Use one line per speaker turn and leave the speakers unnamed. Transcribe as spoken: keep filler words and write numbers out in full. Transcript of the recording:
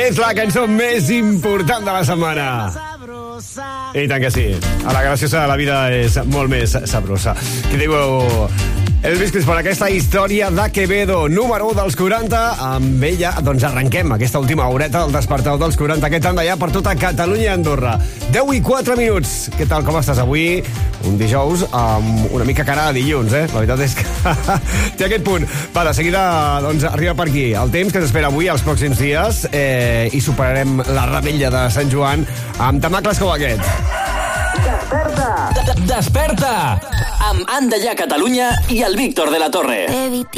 És la cançó més important de la setmana. I tant que sí. A la graciosa la vida és molt més sabrosa. Qui diu Elvis Crespo, per aquesta història de Quevedo, número u dels quaranta. Amb ella, doncs arrenquem aquesta última horeta del despertador dels quaranta, aquest any d'allà per tota Catalunya i Andorra. deu i quatre minuts. Què tal, com estàs avui? Un dijous amb una mica cara de dilluns, eh? La veritat és que té aquest punt. Va, de seguida, doncs, arriba per aquí el temps que s'espera avui, els pròxims dies, eh, i superarem la revetlla de Sant Joan amb temacles com aquest.
Desperta! Desperta! Amb Anda Ja Catalunya i el Víctor de la Torre.